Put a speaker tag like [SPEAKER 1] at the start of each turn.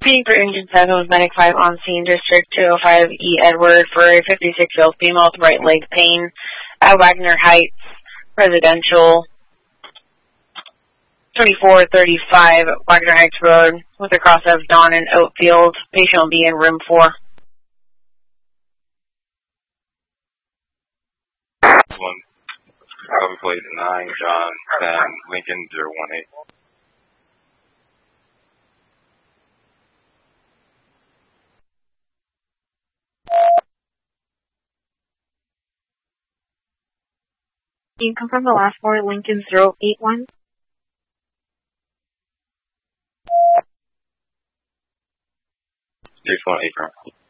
[SPEAKER 1] Being for Engine 7 was Medic 5 on scene, District 205E Edward for a 56-year-old female with right leg pain at Wagner Heights Residential, 2435 Wagner Heights Road, with a cross of Dawn and Oatfield. Patient will be in room 4.
[SPEAKER 2] 1, cover plate 9, John 10, Lincoln 018.
[SPEAKER 3] Can you confirm the last 4, Lincoln 081?
[SPEAKER 2] Six 1 8.